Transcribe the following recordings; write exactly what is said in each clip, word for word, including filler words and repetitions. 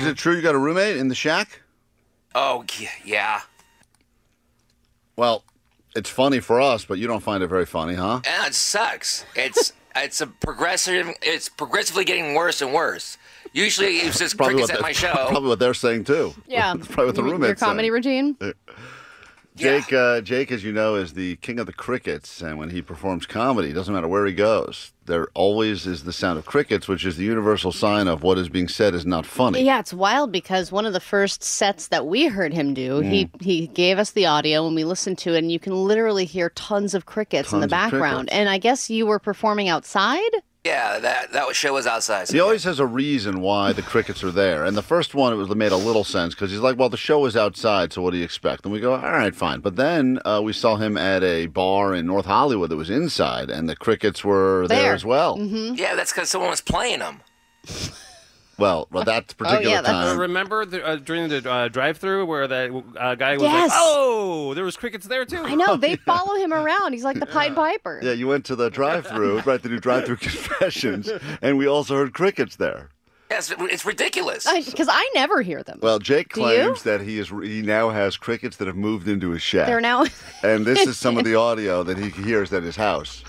Is it true you got a roommate in the shack? Oh, yeah. Well, it's funny for us, but you don't find it very funny, huh? Yeah, it sucks. It's it's a progressive. It's progressively getting worse and worse. Usually, it's just crickets at my show. Probably what they're saying too. Yeah, that's probably what the your, roommate's your comedy saying. routine. Jake, Yeah. uh, Jake, as you know, is the king of the crickets, and when he performs comedy, it doesn't matter where he goes, there always is the sound of crickets, which is the universal sign of what is being said is not funny. Yeah, it's wild because one of the first sets that we heard him do, Mm. he he gave us the audio and we listened to it, and you can literally hear tons of crickets in Tons the of background. crickets. And I guess you were performing outside? Yeah, that that show was outside. He always has a reason why the crickets are there. And the first one, it was made a little sense because he's like, well, the show is outside, so what do you expect? And we go, all right, fine. But then uh, we saw him at a bar in North Hollywood that was inside, and the crickets were there, There. as well. Mm-hmm. Yeah, that's because someone was playing them. Well, well, that particular yeah, that's- time. Remember the, uh, during the uh, drive-through where that uh, guy was Yes. like, "Oh, there was crickets there too." I know, they follow him around. He's like the Pied Piper. Yeah, you went to the drive-through, right, to do drive-through confessions, and we also heard crickets there. Yes, it's ridiculous. Because I never hear them. Well, Jake Do you? claims that he is he now has crickets that have moved into his shack. They're now. And this is some of the audio that he hears at his house.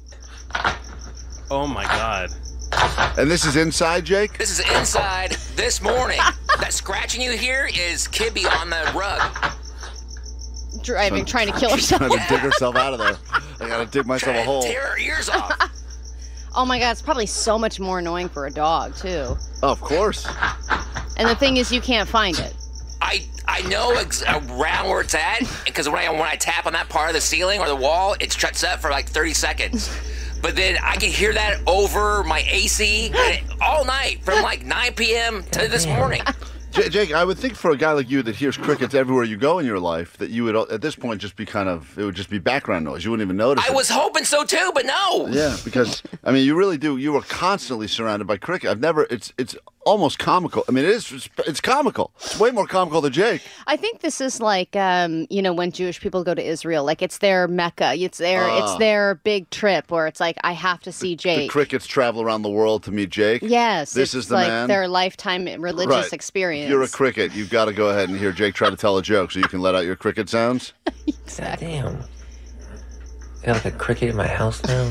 Oh my God. And this is inside, Jake? This is inside this morning. That scratching you hear is Kibby on the rug. Driving, trying to kill herself. Trying to dig herself out of there. I gotta dig myself Trying a to hole. tear her ears off. Oh my God, it's probably so much more annoying for a dog, too. Oh, of course. And the thing is, you can't find it. I I know ex- around where it's at because when I when I tap on that part of the ceiling or the wall, it shuts up for like thirty seconds. But then I can hear that over my A C and it- all night from like nine p.m. to this morning. J- Jake, I would think for a guy like you that hears crickets everywhere you go in your life, that you would, at this point, just be kind of, it would just be background noise. You wouldn't even notice I it. was hoping so too, but no. Yeah, because, I mean, you really do. You are constantly surrounded by cricket. I've never, it's it's almost comical. I mean, it is, it's, it's comical. It's way more comical than Jake. I think this is like, um, you know, when Jewish people go to Israel, like it's their Mecca, it's their, Ah. it's their big trip where it's like, I have to see The Jake. crickets travel around the world to meet Jake. Yes, This it's is the like man. their lifetime religious Right. experience. You're a cricket. You've got to go ahead and hear Jake try to tell a joke so you can let out your cricket sounds. God damn. Got like a cricket in my house now?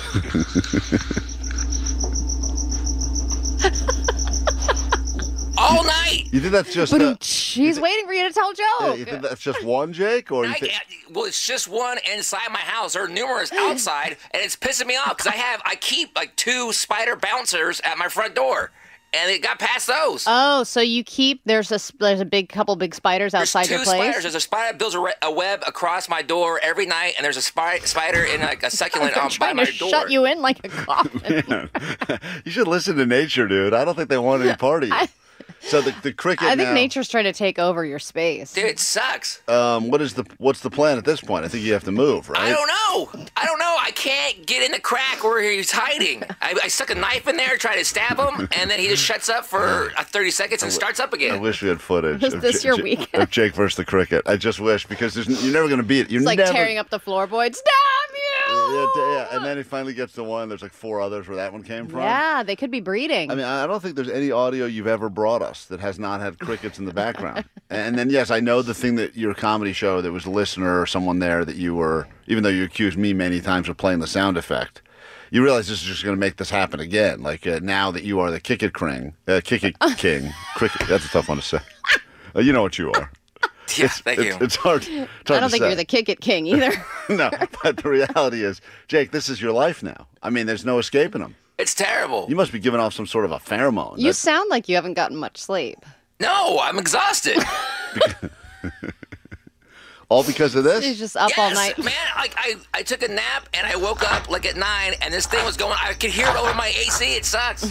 All night. You think that's just, But uh, he's waiting for you to tell a yeah, joke. you think that's just one, Jake? Or you I think, can't- well, it's just one inside my house. There are numerous outside, and it's pissing me off because I have I keep like two spider bouncers at my front door, and it got past those. Oh, so you keep there's a s- there's a big couple big spiders There's outside two your place. spiders. There's a spider that builds a, re- a web across my door every night, and there's a spy- spider in like a succulent They're um, by trying my to door. shut you in like a coffin. you should listen to nature, dude. I don't think they want any part of you. So the, the cricket I think now, nature's trying to take over your space. Dude, it sucks. um, what is the, what's the plan at this point? I think you have to move, right? I don't know. I don't know. I can't get in the crack where he's hiding. I, I stuck a knife in there, try to stab him, and then he just shuts up for uh, thirty seconds and starts up I again. wish we had footage. Is of this J- your J- weekend? Of Jake versus the cricket. I just wish, because there's, you're never going to beat it. You're It's like never, tearing up the floorboards. Stab you! Yeah, d- yeah, and then he finally gets to one. There's like four others where that one came from. Yeah, they could be breeding. I mean, I don't think there's any audio you've ever brought us that has not had crickets in the background. And then, yes, I know the thing that your comedy show, there was a listener or someone there that you were, even though you accused me many times of playing the sound effect, you realize this is just going to make this happen again. Like uh, now that you are the kick it king, uh, kick it king, cricket. That's a tough one to say. Uh, you know what you are. Yeah, It's, thank it's, you. it's hard. It's hard I don't to think say. you're the kick it king either. No, but the reality is, Jake, this is your life now. I mean, there's no escaping them. It's terrible. You must be giving off some sort of a pheromone. You That's- sound like you haven't gotten much sleep. No, I'm exhausted. all because of You're this? just up all Yes, night. man. Like I, I took a nap and I woke up like at nine, and this thing was going. I could hear it over my A C. It sucks.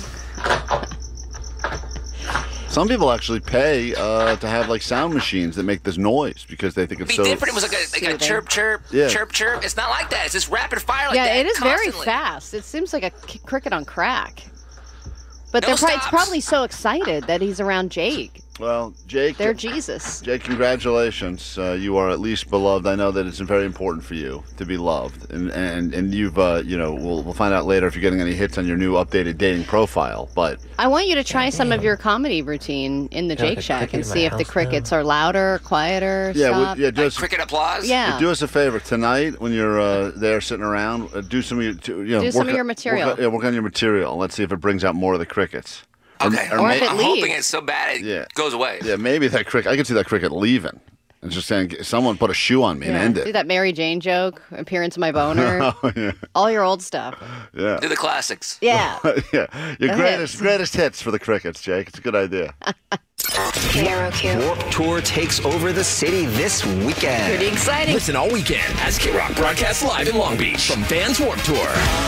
Some people actually pay uh, to have like sound machines that make this noise because they think It'd it's be so. different. It was like a like a Soothing. chirp, chirp, Yeah. chirp, chirp. It's not like that. It's just rapid fire like yeah, that. it is very constantly. fast. It seems like a k- cricket on crack. But No they're pro- it's stops. probably so excited that he's around Jake. Well, Jake. They're Jesus. Jake, congratulations. Uh, you are at least beloved. I know that it's very important for you to be loved, and and and you've uh, you know we'll we'll find out later if you're getting any hits on your new updated dating profile. But I want you to try some of your comedy routine in the Yeah, like Jake a Shack cricket and in my see if the house crickets now. are louder, quieter. yeah, stop. we, yeah, Like just cricket applause? Yeah. do us a favor tonight when you're uh, there sitting around. Uh, do some of your to, you know Do work some of on- your material. Work on, yeah, work on your material. Let's see if it brings out more of the crickets. Okay. Or, Or may- if it I'm leaves. hoping it's so bad it Yeah. goes away. yeah, maybe that cricket. I could see that cricket leaving and just saying, "Someone put a shoe on me and Yeah. end Do it." that Mary Jane joke, appearance of my boner, Oh, yeah, all your old stuff. yeah. Do the classics. Yeah. yeah, your The greatest hits. greatest hits for the crickets, Jake. It's a good idea. Warped Tour takes over the city this weekend. Pretty exciting. Listen all weekend as K-Rock broadcasts live in Long Beach from Vans Warped Tour.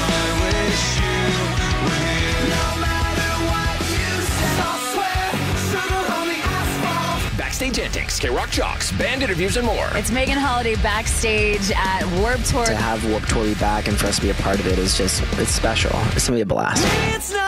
Backstage antics, K-Rock jocks, band interviews, and more. It's Megan Holiday backstage at Warped Tour. To have Warped Tour be back and for us to be a part of it is just, it's special. It's going to be a blast.